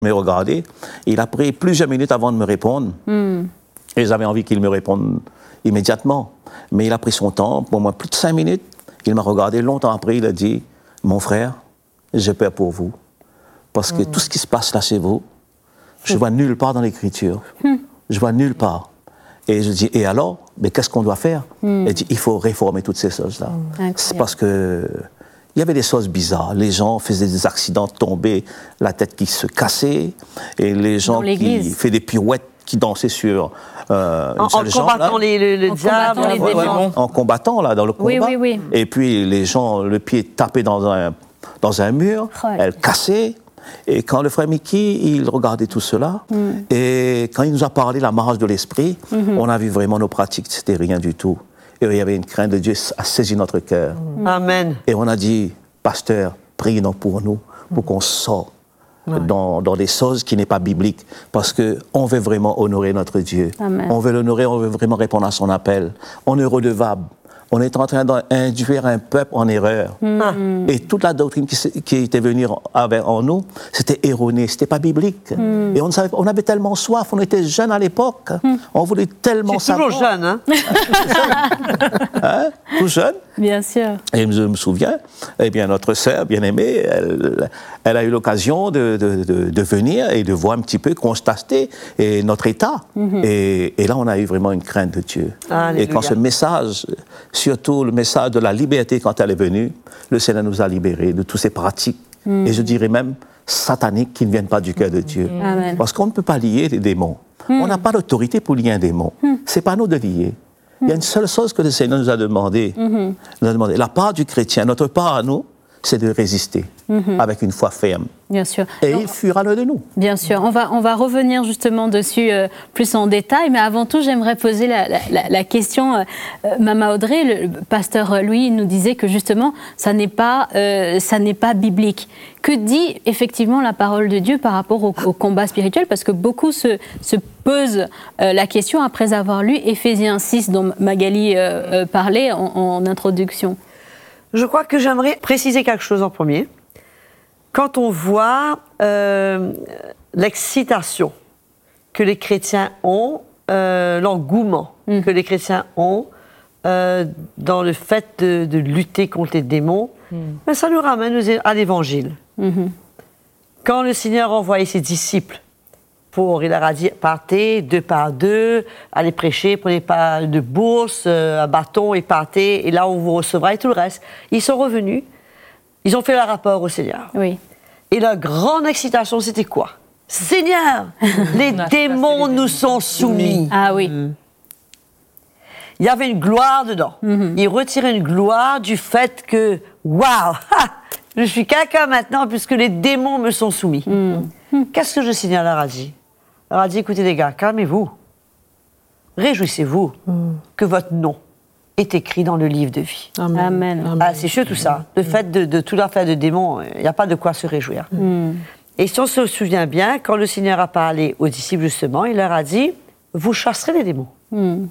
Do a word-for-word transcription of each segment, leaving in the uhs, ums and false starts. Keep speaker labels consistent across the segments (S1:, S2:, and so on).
S1: me regardé. Il a pris plusieurs minutes avant de me répondre. Mm. Et j'avais envie qu'il me réponde immédiatement. Mais il a pris son temps, pour moi, plus de cinq minutes. Il m'a regardé longtemps après, il a dit, « Mon frère, j'ai peur pour vous. Parce que mm. tout ce qui se passe là chez vous, je ne vois nulle part dans l'Écriture. Mm. Je vois nulle part. » Et je dis, « Et alors, mais qu'est-ce qu'on doit faire ?» mm. Il dit, « Il faut réformer toutes ces choses-là. Mm. » C'est parce que... Il y avait des choses bizarres. Les gens faisaient des accidents, tombaient, la tête qui se cassait, et les gens qui faisaient des pirouettes, qui dansaient sur euh,
S2: en, en combattant les, le, le
S3: en
S2: diable,
S3: combattant les
S1: ouais,
S3: démons.
S1: Ouais, en combattant là dans le combat.
S3: Oui, oui, oui.
S1: Et puis les gens, le pied tapé dans un dans un mur, ouais. Elle cassait. Et quand le frère Mickey, il regardait tout cela, mm. et quand il nous a parlé de la marche de l'esprit, mm-hmm. on a vu vraiment nos pratiques, c'était rien du tout. Et il y avait une crainte de Dieu à saisir notre cœur.
S2: Mm. Amen.
S1: Et on a dit, pasteur, priez donc pour nous, pour qu'on sorte ouais. dans, dans des choses qui n'est pas bibliques, parce qu'on veut vraiment honorer notre Dieu. Amen. On veut l'honorer, on veut vraiment répondre à son appel. On est redevable. On est en train d'induire un peuple en erreur. Mm. Et toute la doctrine qui, qui était venue avec, en nous, c'était erroné, c'était pas biblique. Mm. Et on, savait, on avait tellement soif, on était jeunes à l'époque, mm. on voulait tellement savoir.
S2: toujours jeune, hein?
S1: hein? Tout jeune.
S3: Bien sûr.
S1: Et je me souviens, eh bien, notre sœur bien-aimée, elle, elle a eu l'occasion de, de, de, de venir et de voir un petit peu, constater et notre état. Mm-hmm. Et, et là, on a eu vraiment une crainte de Dieu. Alléluia. Et quand ce message, surtout le message de la liberté, quand elle est venue, le Seigneur nous a libérés de toutes ces pratiques. Mm. Et je dirais même sataniques qui ne viennent pas du cœur de Dieu.
S3: Amen.
S1: Parce qu'on ne peut pas lier les démons. Mm. On n'a pas d'autorité pour lier un démon. Mm. Ce n'est pas à nous de lier. Il y a une seule chose que le Seigneur nous a demandé. Mm-hmm. nous a demandé. La part du chrétien, notre part à nous, c'est de résister mm-hmm. avec une foi ferme.
S3: Bien sûr.
S1: Et Donc, il fuira l'un de nous.
S3: Bien sûr. On va, on va revenir justement dessus euh, plus en détail, mais avant tout, j'aimerais poser la, la, la question. Euh, Mama Audrey, le, le pasteur Louis nous disait que justement, ça n'est pas, euh, ça n'est pas biblique. Que dit effectivement la parole de Dieu par rapport au, au combat spirituel? Parce que beaucoup se, se posent euh, la question après avoir lu Éphésiens six, dont Magali euh, euh, parlait en, en introduction.
S2: Je crois que j'aimerais préciser quelque chose en premier. Quand on voit euh, l'excitation que les chrétiens ont, euh, l'engouement mmh. que les chrétiens ont euh, dans le fait de, de lutter contre les démons, mmh. ben ça nous ramène à l'Évangile. Mmh. Quand le Seigneur a envoyé ses disciples, pour, il leur a dit, partez deux par deux, allez prêcher, prenez pas de bourse, euh, un bâton et partez, et là on vous recevra et tout le reste. Ils sont revenus, ils ont fait leur rapport au Seigneur.
S3: Oui.
S2: Et leur grande excitation, c'était quoi? Seigneur, les démons nous sont soumis.
S3: Ah oui. Mmh.
S2: Il y avait une gloire dedans. Mmh. Ils retiraient une gloire du fait que, waouh, je suis quelqu'un maintenant puisque les démons me sont soumis. Mmh. Qu'est-ce que le Seigneur leur a dit? Il leur a dit, écoutez les gars, calmez-vous. Réjouissez-vous mmh. que votre nom est écrit dans le livre de vie.
S3: Amen. Amen. Amen.
S2: Ah, c'est sûr tout ça. Le mmh. fait de, de tout l'affaire de démons, il n'y a pas de quoi se réjouir. Mmh. Et si on se souvient bien, quand le Seigneur a parlé aux disciples justement, il leur a dit, vous chasserez les démons. Mmh.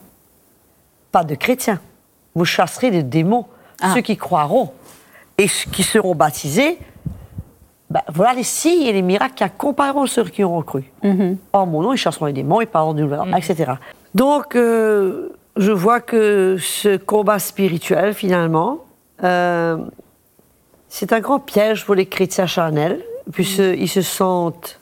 S2: Pas de chrétiens. Vous chasserez les démons. Ah. Ceux qui croiront et ceux qui seront baptisés, ben, voilà les signes et les miracles qui accompagneront ceux qui auront cru. Mm-hmm. En mon nom, ils chasseront les démons, ils parleront de nouvelles langues, mm-hmm. et cetera. Donc, euh, je vois que ce combat spirituel, finalement, euh, c'est un grand piège pour les chrétiens charnels, puisqu'ils mm-hmm. se sentent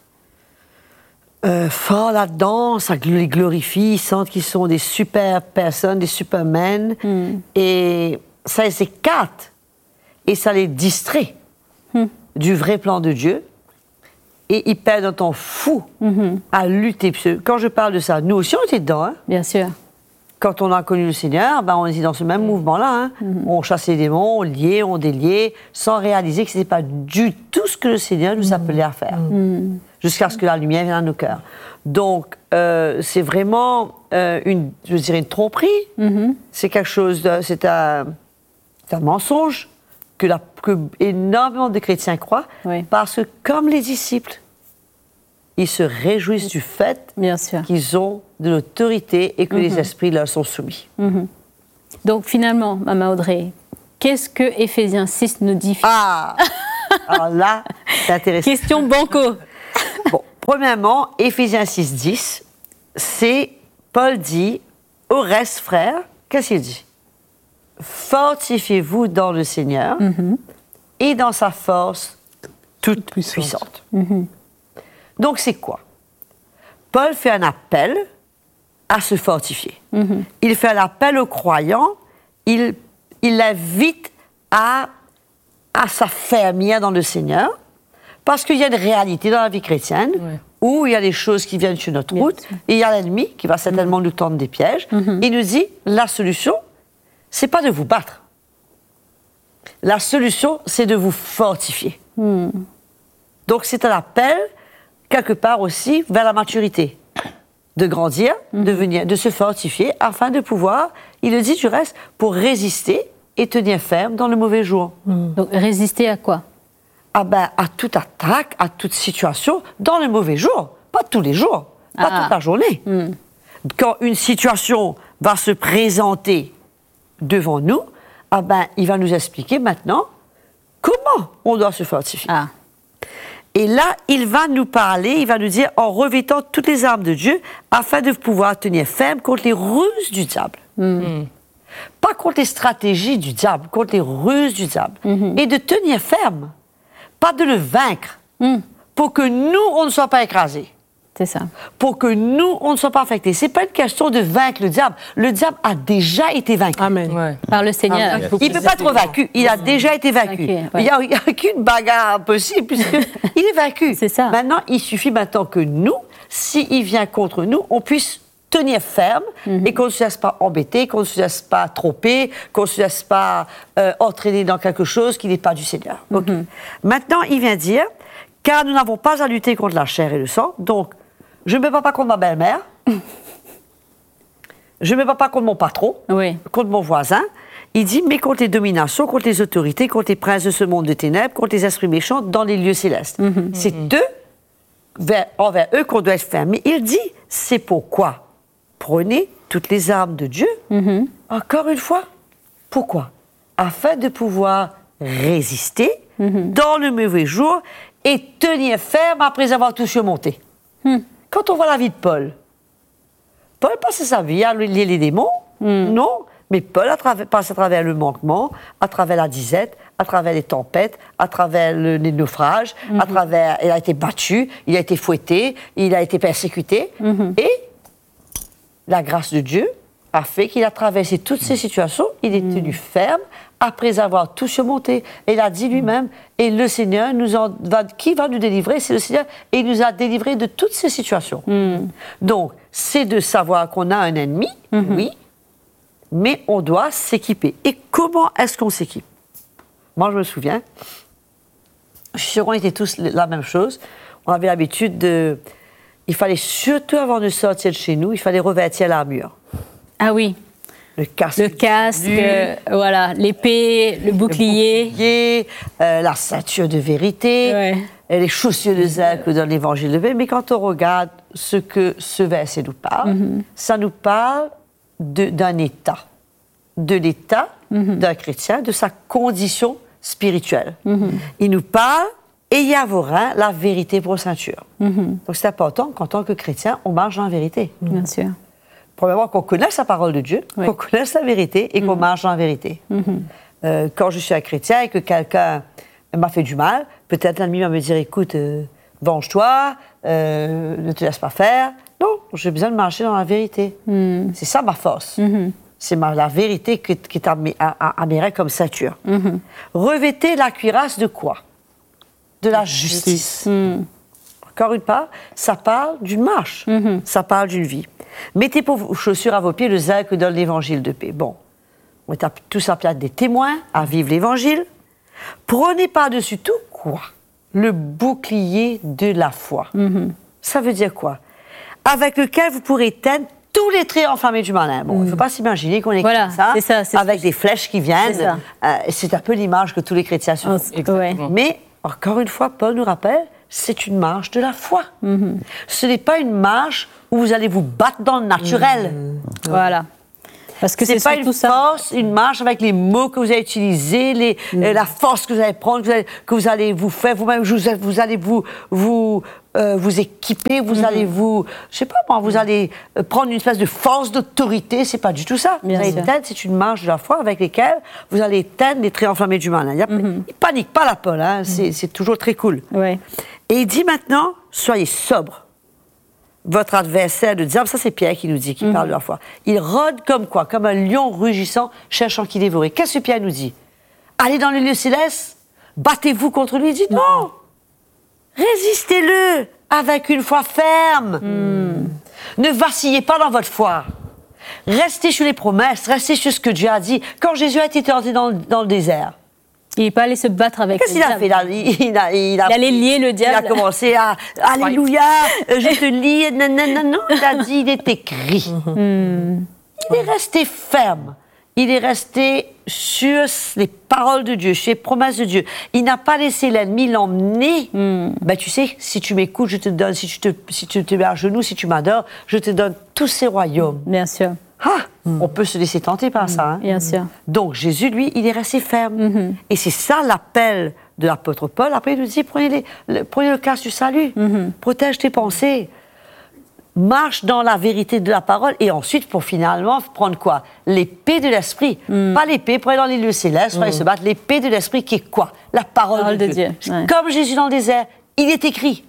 S2: euh, forts là-dedans, ça les glorifie, ils sentent qu'ils sont des super personnes, des supermen, mm-hmm. et ça les écarte, et ça les distrait. Mm-hmm. du vrai plan de Dieu, et ils perdent un temps fou mm-hmm. à lutter. Quand je parle de ça, nous aussi on était dedans. Hein?
S3: Bien sûr.
S2: Quand on a connu le Seigneur, ben on était dans ce même mm-hmm. mouvement-là. Hein? Mm-hmm. On chassait les démons, on liait, on déliait, sans réaliser que ce n'était pas du tout ce que le Seigneur nous appelait à faire. Mm-hmm. Jusqu'à ce que la lumière vienne à nos cœurs. Donc, euh, c'est vraiment euh, une, je dirais, une tromperie. Mm-hmm. C'est quelque chose, de, c'est un, c'est un mensonge. Que, la, que énormément de chrétiens croient, oui. parce que comme les disciples, ils se réjouissent du fait qu'ils ont de l'autorité et que mm-hmm. les esprits leur sont soumis.
S3: Mm-hmm. Donc finalement, Mama Audrey, qu'est-ce que Éphésiens six nous dit?
S2: Ah, alors là, c'est intéressant.
S3: Question banco.
S2: Bon, Premièrement, Éphésiens six, dix, c'est Paul dit, au reste, frères, qu'est-ce qu'il dit? Fortifiez-vous dans le Seigneur mm-hmm. et dans sa force toute, toute puissante. puissante. Mm-hmm. Donc, c'est quoi? Paul fait un appel à se fortifier. Mm-hmm. Il fait un appel aux croyants, il, il l'invite à, à s'affermir dans le Seigneur, parce qu'il y a une réalité dans la vie chrétienne, ouais. où il y a des choses qui viennent sur notre route, yes. et il y a l'ennemi qui va certainement mm-hmm. nous tendre des pièges. Mm-hmm. Il nous dit, la solution, c'est pas de vous battre. La solution, c'est de vous fortifier. Mm. Donc, c'est un appel, quelque part aussi, vers la maturité. De grandir, mm. de, venir, de se fortifier, afin de pouvoir, il le dit du reste, pour résister et tenir ferme dans le mauvais jour.
S3: Mm. Donc, résister à quoi?
S2: Ah ben, à toute attaque, à toute situation, dans le mauvais jour. Pas tous les jours, pas ah. toute la journée. Mm. Quand une situation va se présenter devant nous, ah ben, il va nous expliquer maintenant comment on doit se fortifier. Ah. Et là, il va nous parler, il va nous dire, en revêtant toutes les armes de Dieu, afin de pouvoir tenir ferme contre les ruses du diable. Mm. Pas contre les stratégies du diable, contre les ruses du diable. Mm-hmm. Et de tenir ferme, pas de le vaincre, mm. pour que nous, on ne soit pas écrasés.
S3: C'est ça.
S2: Pour que nous, on ne soit pas affectés. C'est pas une question de vaincre le diable. Le diable a déjà été vaincu.
S3: Amen. Ouais. Par le Seigneur.
S2: Amen. Il ne peut pas être vaincu. Il a déjà été vaincu. Okay, ouais. Il n'y a, a qu'une bagarre possible, puisqu'il est vaincu.
S3: C'est ça.
S2: Maintenant, il suffit maintenant que nous, s'il vient contre nous, on puisse tenir ferme mm-hmm. et qu'on ne se laisse pas embêter, qu'on ne se laisse pas tromper, qu'on ne se laisse pas euh, entraîner dans quelque chose qui n'est pas du Seigneur. Mm-hmm. Okay. Maintenant, il vient dire, car nous n'avons pas à lutter contre la chair et le sang, donc je ne me bats pas contre ma belle-mère, je ne me bats pas contre mon patron,
S3: oui.
S2: contre mon voisin. Il dit, mais contre les dominations, contre les autorités, contre les princes de ce monde de ténèbres, contre les esprits méchants dans les lieux célestes. Mm-hmm. C'est mm-hmm. eux, vers, envers eux qu'on doit être fermé. Il dit, c'est pourquoi prenez toutes les armes de Dieu. Mm-hmm. Encore une fois, pourquoi? Afin de pouvoir résister mm-hmm. dans le mauvais jour et tenir ferme après avoir tout surmonté. Mm. Quand on voit la vie de Paul, Paul passe sa vie à lier les démons, mm. non, mais Paul a tra- passe à travers le manquement, à travers la disette, à travers les tempêtes, à travers le, les naufrages, mm-hmm. à travers, il a été battu, il a été fouetté, il a été persécuté, mm-hmm. et la grâce de Dieu a fait qu'il a traversé toutes ces situations, il est mm. tenu ferme après avoir tout surmonté. Et il a dit lui-même, et le Seigneur nous en va, qui va nous délivrer? C'est le Seigneur, et il nous a délivrés de toutes ces situations. Mm. Donc, c'est de savoir qu'on a un ennemi, mm-hmm. oui, mais on doit s'équiper. Et comment est-ce qu'on s'équipe? Moi, je me souviens, je suis sûre qu'on était tous la même chose. On avait l'habitude de... Il fallait surtout, avant de sortir de chez nous, il fallait revêtir l'armure.
S3: Ah oui.
S2: Le casque,
S3: le casque euh, voilà, l'épée, le bouclier,
S2: le bouclier euh, la ceinture de vérité, ouais. les chaussures de zèle que donne l'évangile de paix. Mais quand on regarde ce que ce verset nous parle, mm-hmm. ça nous parle de, d'un état, de l'état mm-hmm. d'un chrétien, de sa condition spirituelle. Mm-hmm. Il nous parle, ayez à vos reins la vérité pour ceinture. Mm-hmm. Donc c'est important qu'en tant que chrétien, on marche en vérité.
S3: Bien sûr.
S2: Premièrement, qu'on connaisse la parole de Dieu, oui. qu'on connaisse la vérité et qu'on mmh. marche dans la vérité. Mmh. Euh, quand je suis un chrétien et que quelqu'un m'a fait du mal, peut-être l'ennemi va me dire, écoute, euh, venge-toi, euh, ne te laisse pas faire. Non, j'ai besoin de marcher dans la vérité. Mmh. C'est ça ma force. Mmh. C'est ma, la vérité qui, qui est à, à, à mes reins comme ceinture. Mmh. Revêtez la cuirasse de quoi? De la justice. Mmh. Encore une part, ça parle d'une marche, mmh. ça parle d'une vie. Mettez pour vos chaussures à vos pieds le zèle que donne l'évangile de paix. Bon, on est tous appelés à être des témoins, à vivre l'évangile. Prenez par-dessus tout quoi? Le bouclier de la foi. Mmh. Ça veut dire quoi? Avec lequel vous pourrez éteindre tous les traits enflammés du malin. Bon, il mmh. ne faut pas s'imaginer qu'on est
S3: voilà,
S2: comme ça,
S3: c'est ça c'est
S2: avec des flèches qui viennent. C'est, euh, c'est un peu l'image que tous les chrétiens se font.
S3: Oh, ouais.
S2: Mais, encore une fois, Paul nous rappelle, c'est une marche de la foi. Mmh. Ce n'est pas une marche où vous allez vous battre dans le naturel.
S3: Mmh. Voilà. Parce que c'est
S2: pas une
S3: surtout ça.
S2: force, une marche avec les mots que vous allez utiliser, les,
S3: Mm.
S2: euh, la force que vous allez prendre, que vous allez, que vous, allez vous faire vous-même, vous, vous allez vous, vous, euh, vous équiper, vous
S3: Mm-hmm.
S2: allez vous, je sais pas moi, vous allez euh, prendre une espèce de force d'autorité, c'est pas du tout ça.
S3: Bien
S2: vous allez
S3: sûr.
S2: éteindre, c'est une marche de la foi avec laquelle vous allez éteindre les traits enflammés du mal. Hein. Il, y a,
S3: Mm-hmm.
S2: il panique pas la Paul, hein. c'est, c'est toujours très cool.
S3: Ouais.
S2: Et il dit maintenant, soyez sobre. Votre adversaire, le diable, ça c'est Pierre qui nous dit, qui parle de la foi. Il rôde comme quoi? Comme un lion rugissant, cherchant qui dévorer. Qu'est-ce que Pierre nous dit? Allez dans le lieu céleste, battez-vous contre lui. Il dit non, résistez-le avec une foi ferme. Ne vacillez pas dans votre foi. Restez sur les promesses, restez sur ce que Dieu a dit. Quand Jésus a été tenté dans, dans le désert,
S3: Il n'est pas allé se battre avec
S2: qu'est-ce
S3: le
S2: qu'il a fait?
S3: diable.
S2: Il a, il a, il a,
S3: Il allait lier le
S2: Il a
S3: diable.
S2: commencé à Alléluia, euh, je te lis, non, non, non, non. Il a dit, il est écrit. Il est resté ferme. Il est resté sur les paroles de Dieu, sur les promesses de Dieu. Il n'a pas laissé l'ennemi l'emmener. Ben, tu sais, si tu m'écoutes, je te donne, si tu te, si tu te mets à genoux, si tu m'adores, je te donne tous ces royaumes.
S3: Bien sûr,
S2: Ah, on peut se laisser tenter par ça. Hein.
S3: bien sûr.
S2: Donc Jésus, lui, il est resté ferme. Et c'est ça l'appel de l'apôtre Paul. Après, il nous dit, prenez, les, le, prenez le casque du salut, protège tes pensées, marche dans la vérité de la parole, et ensuite, pour finalement prendre quoi? L'épée de l'esprit. Pas l'épée pour aller dans les lieux célestes, pour aller se battre. L'épée de l'esprit qui est quoi? La parole,
S3: Parole
S2: de,
S3: de
S2: Dieu.
S3: Dieu, ouais.
S2: Comme Jésus dans le désert, il est écrit.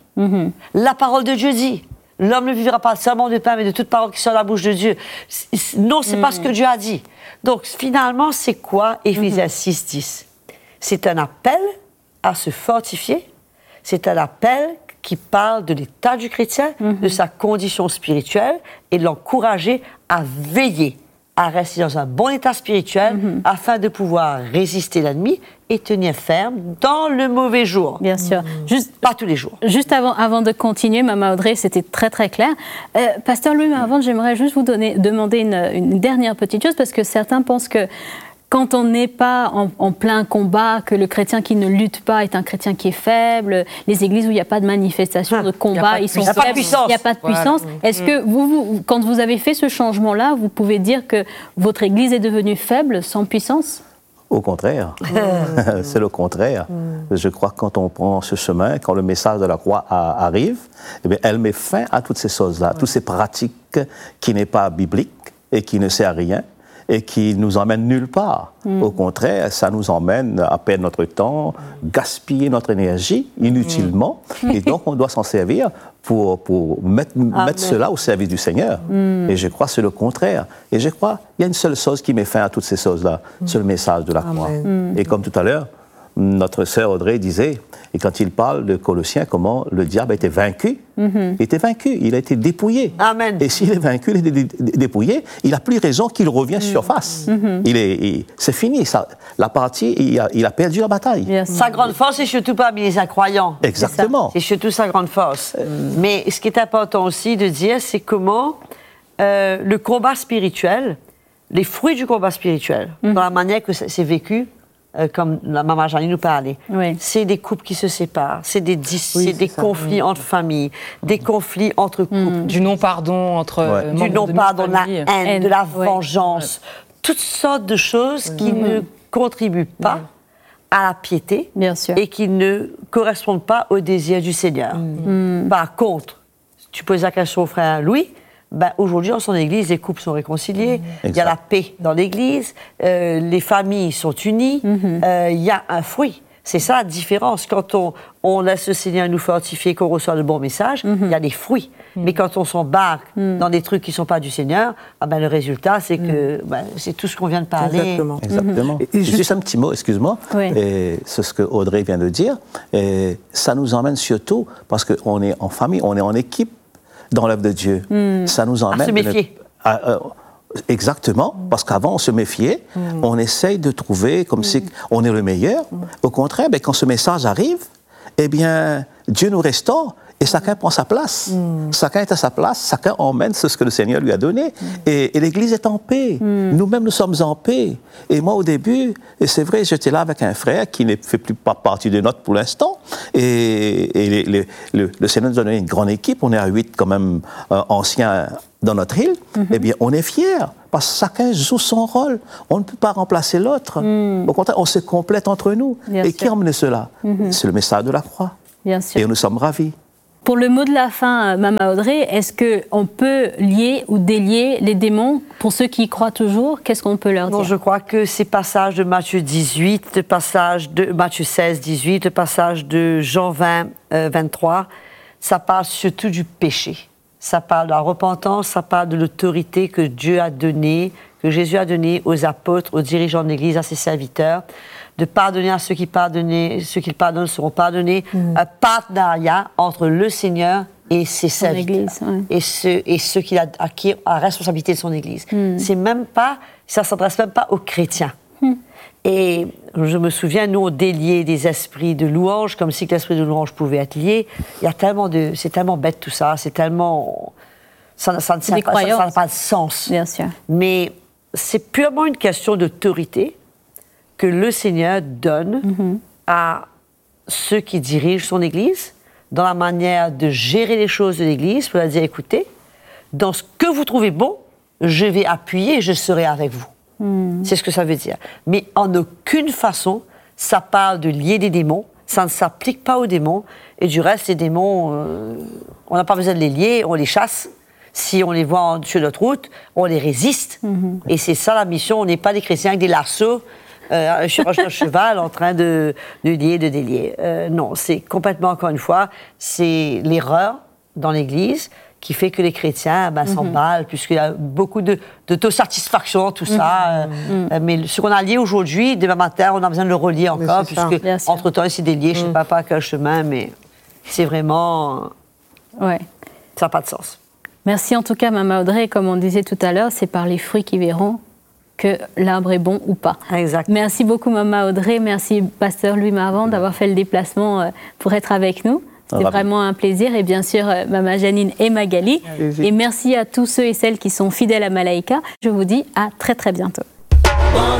S2: La parole de Dieu dit. L'homme ne vivra pas seulement de pain, mais de toute parole qui sort de la bouche de Dieu. C- c- Non, c'est pas ce que Dieu a dit. Donc, finalement, c'est quoi Éphésiens six, dix? C'est un appel à se fortifier. C'est un appel qui parle de l'état du chrétien, de sa condition spirituelle, et de l'encourager à veiller, à rester dans un bon état spirituel, afin de pouvoir résister l'ennemi et tenir ferme dans le mauvais jour.
S3: Bien sûr. Juste,
S2: Pas tous les jours.
S3: Juste avant, avant de continuer, Maman Audrey, c'était très très clair. Euh, Pasteur Louis, mais avant, j'aimerais juste vous donner, demander une, une dernière petite chose, parce que certains pensent que quand on n'est pas en, en plein combat, que le chrétien qui ne lutte pas est un chrétien qui est faible, les églises où il n'y a pas de manifestation,
S2: Ah,
S3: de
S2: il y a
S3: combat,
S2: pas de
S3: ils sont
S2: puissance. Il y a pas de
S3: faibles,
S2: puissance.
S3: il n'y a pas de
S4: Voilà.
S3: puissance. Est-ce que vous, vous, quand vous avez fait ce changement-là, vous pouvez dire que votre église est devenue faible, sans puissance ?
S1: Au contraire, c'est le contraire. Je crois que quand on prend ce chemin, quand le message de la croix a- arrive, eh bien, elle met fin à toutes ces choses-là, toutes ces pratiques qui n'est pas bibliques et qui ne servent à rien et qui nous emmènent nulle part. Au contraire, ça nous emmène à perdre notre temps, gaspiller notre énergie inutilement, et donc on doit s'en servir pour, pour mettre, mettre cela au service du Seigneur. Et je crois que c'est le contraire. Et je crois qu'il y a une seule chose qui met fin à toutes ces choses-là, c'est le message de la croix. Et comme tout à l'heure, notre sœur Audrey disait, et quand il parle de Colossiens, comment le diable a été vaincu, il était vaincu, il a été dépouillé.
S2: Amen.
S1: Et s'il est vaincu, il est dé- dé- dépouillé, il n'a plus raison qu'il revienne surface. Il est, il- c'est fini, ça, la partie, il a, il a perdu la bataille.
S3: Bien sûr.
S2: Sa grande force, c'est surtout parmi les incroyants.
S1: Exactement.
S2: C'est surtout sa grande force. Mais ce qui est important aussi de dire, c'est comment euh, le combat spirituel, les fruits du combat spirituel, dans la manière que c'est c'est vécu, euh, comme la maman Jeannie nous parlait,
S3: Oui.
S2: c'est des couples qui se séparent, c'est des, dis-
S4: Oui,
S2: c'est
S4: c'est
S2: des
S4: ça,
S2: conflits entre familles, des conflits entre couples,
S4: Du non-pardon entre
S1: Ouais.
S4: euh,
S2: du
S4: membres de
S2: non-pardon, de la
S4: famille.
S2: haine,
S3: Haine,
S2: de la
S3: ouais.
S2: vengeance, toutes sortes de choses qui ne contribuent pas à la piété
S3: Bien sûr.
S2: et qui ne correspondent pas au désir du Seigneur. Par contre, tu poses la question au frère Louis, ben, aujourd'hui, dans son église, les couples sont réconciliés, il y a
S1: Exact.
S2: la paix dans l'église, euh, les familles sont unies, euh, il y a un fruit. C'est ça la différence. Quand on, on laisse le Seigneur nous fortifier, qu'on reçoit le bon message, il y a des fruits. Mais quand on s'embarque dans des trucs qui ne sont pas du Seigneur, ah ben, le résultat, c'est que ben, c'est tout ce qu'on vient de parler.
S4: Exactement.
S1: Exactement.
S4: Et- et juste-
S1: Juste un petit mot, excuse-moi.
S3: Oui.
S1: Et c'est ce que Audrey vient de dire. Et ça nous emmène surtout, parce qu'on est en famille, on est en équipe dans l'œuvre de Dieu. Ça nous emmène...
S2: se
S1: de ne-
S2: méfier.
S1: à, euh, exactement, parce qu'avant on se méfiait, on essaye de trouver comme si on est le meilleur. Au contraire, ben, quand ce message arrive, eh bien, Dieu nous restaure Et chacun prend sa place. Mm. Chacun est à sa place, chacun emmène ce que le Seigneur lui a donné. Mm. Et, et l'Église est en paix. Mm. Nous-mêmes, nous sommes en paix. Et moi, au début, et c'est vrai, j'étais là avec un frère qui ne fait plus pas partie de notre pour l'instant. Et, et les, les, le, le Seigneur nous a donné une grande équipe. On est à huit quand même euh, anciens dans notre île. Mm-hmm. Eh bien, on est fiers. Parce que chacun joue son rôle. On ne peut pas remplacer l'autre. Mm. Au contraire, on se complète entre nous. Bien et sûr. Qui a emmené cela? Mm-hmm. C'est le message de la croix.
S3: Bien sûr.
S1: Et nous sommes ravis.
S3: Pour le mot de la fin, Mama Audrey, est-ce qu'on peut lier ou délier les démons pour ceux qui y croient toujours? Qu'est-ce qu'on peut leur dire?
S2: Non, je crois que ces passages de Matthieu dix-huit, le passage de Matthieu seize, dix-huit, le passage de Jean vingt, euh, vingt-trois, ça parle surtout du péché. Ça parle de la repentance, ça parle de l'autorité que Dieu a donnée, que Jésus a donnée aux apôtres, aux dirigeants de l'Église, à ses serviteurs, de pardonner à ceux qui pardonnent, ceux qui pardonnent seront pardonnés. Mmh. Un partenariat entre le Seigneur et ses son serviteurs, église, ouais. et, ceux, et ceux qui a, à qui a la responsabilité de son Église. Mmh. C'est même pas, ça s'adresse même pas aux chrétiens. Mmh. Et je me souviens, nous, on déliait des esprits de louange, comme si l'esprit de louange pouvait être lié. Il y a tellement de, c'est tellement bête tout ça, c'est tellement, ça, ça, ça, ça, ça n'a pas de sens.
S3: Bien sûr.
S2: Mais c'est purement une question d'autorité que le Seigneur donne mm-hmm. à ceux qui dirigent son Église, dans la manière de gérer les choses de l'Église, pour leur dire, écoutez, dans ce que vous trouvez bon, je vais appuyer et je serai avec vous. Mm. C'est ce que ça veut dire. Mais en aucune façon, ça parle de lier des démons, ça ne s'applique pas aux démons, et du reste, les démons, euh, on n'a pas besoin de les lier, on les chasse. Si on les voit en, sur notre route, on les résiste. Mm-hmm. Et c'est ça la mission, on n'est pas des chrétiens avec des lassos, Euh, sur un cheval en train de, de lier, de délier. Euh, non, c'est complètement, encore une fois, c'est l'erreur dans l'Église qui fait que les chrétiens ben, mm-hmm. s'emballent, puisqu'il y a beaucoup de, d'autosatisfaction, tout ça. Mm-hmm. Euh, mais ce qu'on a lié aujourd'hui, demain matin, on a besoin de le relier encore, puisque entre-temps, c'est délié, mm. je ne sais pas par quel chemin, mais c'est vraiment...
S3: Ouais.
S2: Ça n'a pas de sens.
S3: Merci en tout cas, Mama Audrey. Comme on disait tout à l'heure, c'est par les fruits qu'ils verront que l'arbre est bon ou pas.
S2: Exact.
S3: Merci beaucoup, Mama Audrey. Merci, Pasteur Louis Marvand, d'avoir fait le déplacement pour être avec nous. C'était ah, vraiment un plaisir. Et bien sûr, Mama Janine et Magali. Merci. Et merci à tous ceux et celles qui sont fidèles à Malaika. Je vous dis à très, très bientôt.